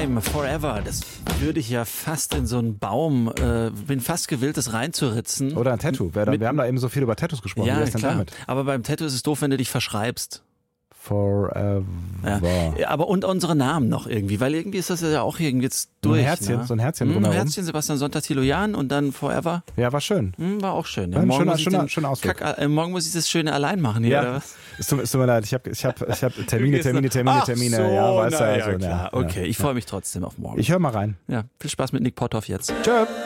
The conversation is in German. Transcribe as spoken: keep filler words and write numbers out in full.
Time, Forever. Das würde ich ja fast in so einen Baum, äh, bin fast gewillt, das reinzuritzen. Oder ein Tattoo. Wir, wir haben da eben so viel über Tattoos gesprochen. Ja, Wie ist denn klar. damit? Aber beim Tattoo ist es doof, wenn du dich verschreibst. Forever. Ja. Aber und unsere Namen noch irgendwie, weil irgendwie ist das ja auch irgendwie jetzt durch. Ein Herzchen, ne? so ein Herzchen Ein drumherum. Herzchen, Sebastian Sonntag, Thilo Jahn und dann Forever. Ja, war schön. Hm, war auch schön. Ja, War ein morgen, schöner, muss ich schöner, den schöner Ausflug. Kack, äh, morgen muss ich das Schöne allein machen hier, Ja. oder was? Es tut, es tut mir leid, ich habe ich hab, ich hab Termine, Termine, Termine, Ach Termine. so, ja, weißt du, na, also, ja, klar. ja, Okay, ja. ich freue mich trotzdem auf morgen. Ich höre mal rein. Ja, viel Spaß mit Nick Potthoff jetzt. Tschö.